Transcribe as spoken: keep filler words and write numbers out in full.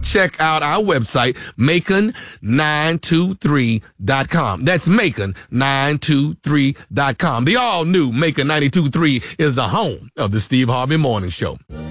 check out our website, macon nine two three dot com. That's macon nine two three dot com. The all-new Macon ninety-two point three is the home of the Steve Harvey Morning Show.